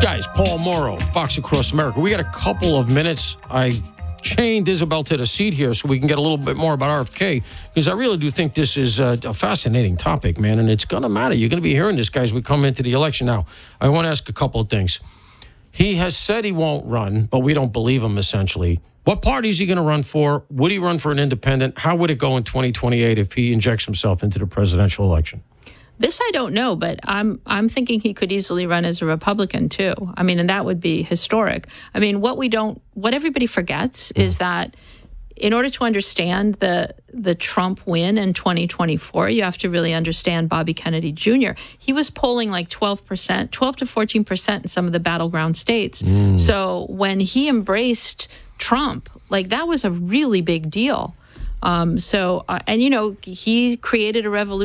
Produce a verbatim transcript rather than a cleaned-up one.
Guys, Paul Mauro, Fox Across America. We got a couple of minutes. I chained Isabel to the seat here so we can get a little bit more about R F K, because I really do think this is a, a fascinating topic, man, and it's going to matter. You're going to be hearing this, guys, as we come into the election. Now, I want to ask a couple of things. He has said he won't run, but we don't believe him, essentially. What party is he going to run for? Would he run for an independent? How would it go in twenty twenty-eight if he injects himself into the presidential election? This I don't know, but I'm I'm thinking he could easily run as a Republican too. I mean, and that would be historic. I mean, what we don't, what everybody forgets mm. is that in order to understand the the Trump win in twenty twenty-four, you have to really understand Bobby Kennedy Junior He was polling like twelve percent, twelve to fourteen percent in some of the battleground states. Mm. So when he embraced Trump, like that was a really big deal. Um, so, uh, and you know, he created a revolution.